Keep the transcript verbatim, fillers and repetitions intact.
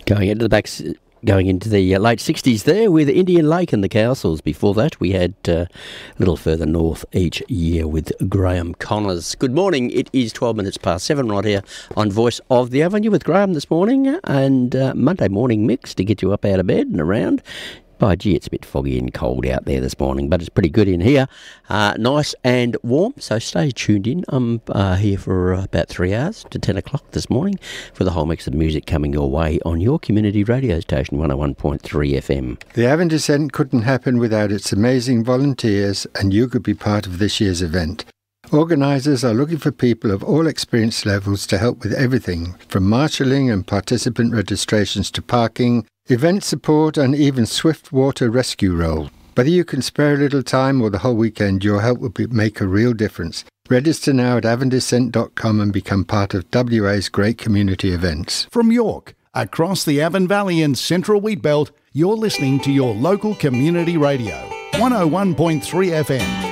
Going into the back, going into the uh, late sixties there with Indian Lake and the Cowsills. Before that, we had uh, a little further north each year with Graham Connors. Good morning. It is twelve minutes past seven right here on Voice of the Avenue with Graham this morning, and uh, Monday morning mix to get you up out of bed and around. Oh, gee, it's a bit foggy and cold out there this morning, but it's pretty good in here. Uh, nice and warm, so stay tuned in. I'm uh, here for uh, about three hours to ten o'clock this morning for the whole mix of music coming your way on your community radio station, one oh one point three F M. The Avon Descent couldn't happen without its amazing volunteers, and you could be part of this year's event. Organisers are looking for people of all experience levels to help with everything, from marshalling and participant registrations to parking, event support and even swift water rescue role. Whether you can spare a little time or the whole weekend, your help will be, make a real difference. Register now at avon descent dot com and become part of W A's great community events. From York, across the Avon Valley and Central Wheatbelt, you're listening to your local community radio, one oh one point three F M.